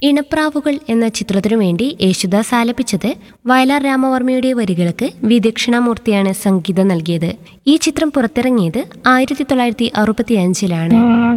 ഇണപ്രാവുകൾ എന്ന ചിത്രത്തിനു വേണ്ടി യേശുദാസ് ആലപിച്ചത് വയലാർ രാമവർമ്മയുടെ വരികൾക്ക് വി ദക്ഷിണാമൂർത്തിയാണ് സംഗീതം നൽകിയത്. ഈ ചിത്രം പുറത്തിറങ്ങിയത് 1965-ലാണ്.